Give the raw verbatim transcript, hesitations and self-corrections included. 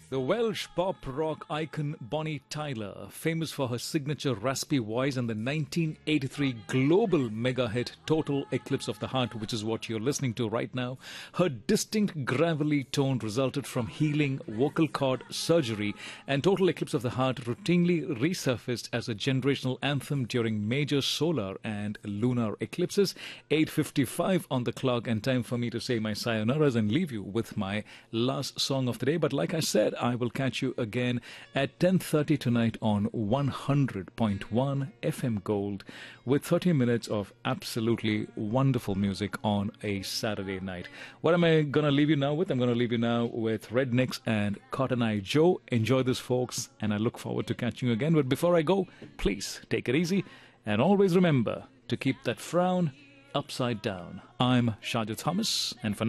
The Welsh pop rock icon Bonnie Tyler, famous for her signature raspy voice and the nineteen eighty-three global mega hit Total Eclipse of the Heart, which is what you're listening to right now, her distinct gravelly tone resulted from healing vocal cord surgery, and Total Eclipse of the Heart routinely resurfaced as a generational anthem during major solar and lunar eclipses. eight fifty-five on the clock, and time for me to say my sayonaras and leave you with my last song of the day. But like I said, I will catch you again at ten thirty tonight on one hundred point one F M Gold with thirty minutes of absolutely wonderful music on a Saturday night. What am I going to leave you now with? I'm going to leave you now with Rednecks and Cotton Eye Joe. Enjoy this, folks, and I look forward to catching you again. But before I go, please take it easy and always remember to keep that frown upside down. I'm Shahid Thomas, and for